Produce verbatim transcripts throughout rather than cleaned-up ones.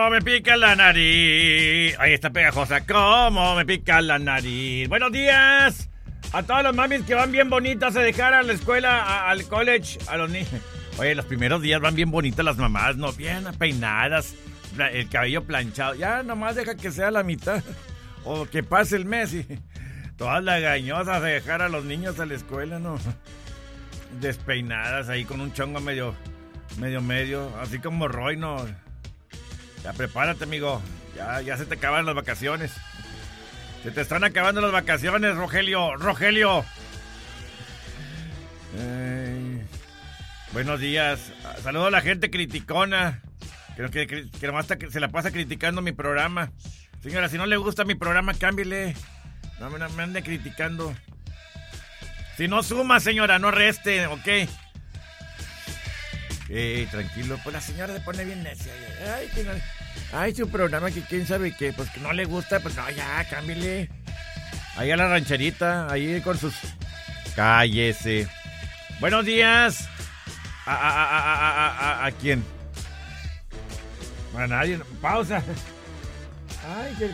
Me pica la nariz. Ahí está pegajosa. ¿Cómo me pica la nariz? Buenos días a todas las mamis que van bien bonitas a dejar a la escuela, a, al college, a los niños. Oye, los primeros días van bien bonitas las mamás, ¿no? Bien peinadas, el cabello planchado. Ya nomás deja que sea la mitad o que pase el mes y todas lagañosas a dejar a los niños a la escuela, ¿no? Despeinadas ahí con un chongo medio, medio, medio, así como Roy, ¿no? Ya prepárate, amigo. Ya, ya se te acaban las vacaciones. Se te están acabando las vacaciones, Rogelio. Rogelio. Eh, buenos días. Saludo a la gente criticona. Creo que, que, que nomás está, se la pasa criticando mi programa. Señora, si no le gusta mi programa, cámbiale. No me, no me ande criticando. Si no suma, señora, no reste, ¿ok? Eh, tranquilo, pues la señora se pone bien necia. Ay, que no, ay, su programa que quién sabe qué, pues que no le gusta, pues no, ya, cámbiale. Ahí a la rancherita, ahí con sus... Cállese. Buenos días. ¿A, a, a, a, a, a, a quién? A nadie. Pausa. Ay, qué...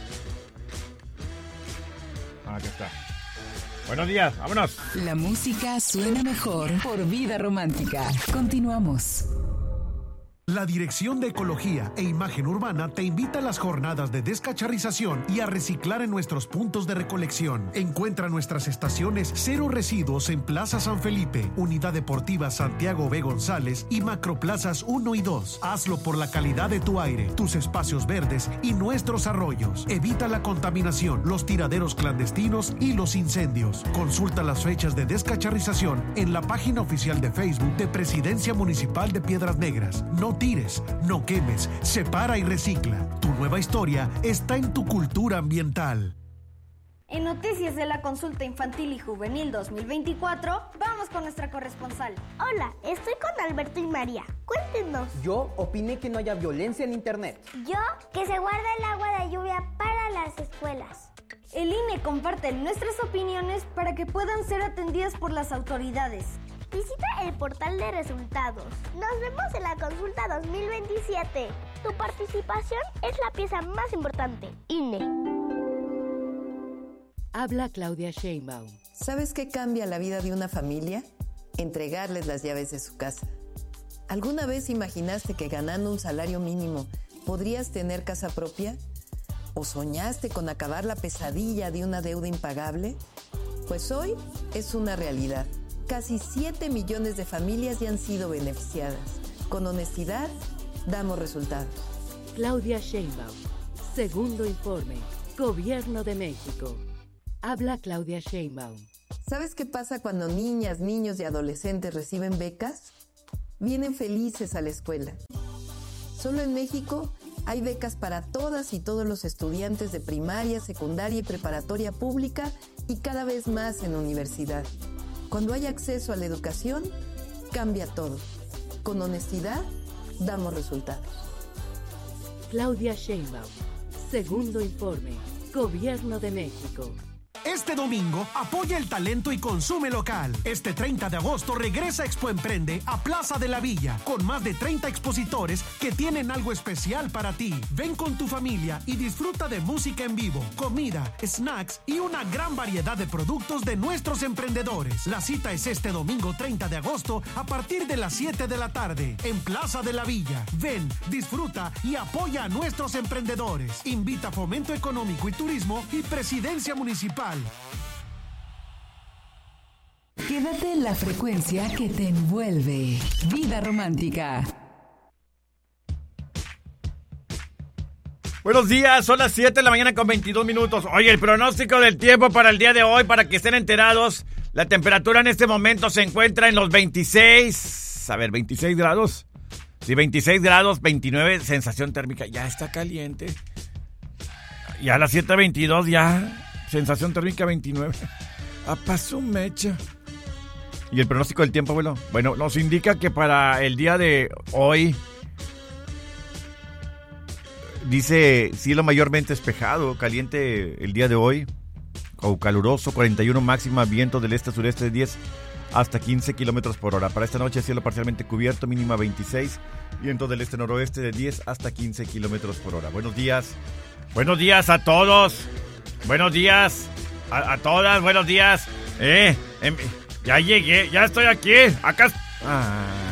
Ah, aquí está. Buenos días, vámonos. La música suena mejor por Vida Romántica. Continuamos. La Dirección de Ecología e Imagen Urbana te invita a las jornadas de descacharrización y a reciclar en nuestros puntos de recolección. Encuentra nuestras estaciones Cero Residuos en Plaza San Felipe, Unidad Deportiva Santiago B. González y Macroplazas uno y dos. Hazlo por la calidad de tu aire, tus espacios verdes y nuestros arroyos. Evita la contaminación, los tiraderos clandestinos y los incendios. Consulta las fechas de descacharrización en la página oficial de Facebook de Presidencia Municipal de Piedras Negras. No tires, no quemes, separa y recicla. Tu nueva historia está en tu cultura ambiental. En Noticias de la Consulta Infantil y Juvenil dos mil veinticuatro, vamos con nuestra corresponsal. Hola, estoy con Alberto y María. Cuéntenos. Yo opiné que no haya violencia en internet. Yo, que se guarda el agua de lluvia para las escuelas. El I N E comparte nuestras opiniones para que puedan ser atendidas por las autoridades. Visita el portal de resultados. Nos vemos en la consulta dos mil veintisiete. Tu participación es la pieza más importante. I N E. Habla Claudia Sheinbaum. ¿Sabes qué cambia la vida de una familia? Entregarles las llaves de su casa. ¿Alguna vez imaginaste que ganando un salario mínimo podrías tener casa propia? ¿O soñaste con acabar la pesadilla de una deuda impagable? Pues hoy es una realidad. Casi siete millones de familias ya han sido beneficiadas. Con honestidad, damos resultados. Claudia Sheinbaum. Segundo informe. Gobierno de México. Habla Claudia Sheinbaum. ¿Sabes qué pasa cuando niñas, niños y adolescentes reciben becas? Vienen felices a la escuela. Solo en México hay becas para todas y todos los estudiantes de primaria, secundaria y preparatoria pública y cada vez más en universidad. Cuando hay acceso a la educación, cambia todo. Con honestidad, damos resultados. Claudia Sheinbaum. Segundo informe. Gobierno de México. Este domingo, apoya el talento y consume local. Este treinta de agosto regresa Expo Emprende a Plaza de la Villa, con más de treinta expositores que tienen algo especial para ti. Ven con tu familia y disfruta de música en vivo, comida, snacks y una gran variedad de productos de nuestros emprendedores. La cita es este domingo treinta de agosto a partir de las siete de la tarde en Plaza de la Villa. Ven, disfruta y apoya a nuestros emprendedores. Invita Fomento Económico y Turismo y Presidencia Municipal. Quédate en la frecuencia que te envuelve. Vida Romántica. Buenos días, son las siete de la mañana con veintidós minutos. Oye, el pronóstico del tiempo para el día de hoy, para que estén enterados. La temperatura en este momento se encuentra en los veintiséis. A ver, veintiséis grados. Sí, veintiséis grados, veintinueve, sensación térmica. Ya está caliente. Ya a las siete veintidós ya. Sensación térmica veintinueve. A paso mecha. ¿Y el pronóstico del tiempo, abuelo? Bueno, nos indica que para el día de hoy dice cielo mayormente despejado, caliente el día de hoy, o caluroso, cuarenta y uno máxima, viento del este-sureste de diez hasta quince kilómetros por hora. Para esta noche, cielo parcialmente cubierto, mínima veintiséis. Viento del este-noroeste de diez hasta quince kilómetros por hora. Buenos días. Buenos días a todos. Buenos días a, a todas. Buenos días. Eh, eh, ya llegué, ya estoy aquí. Acá. Ah.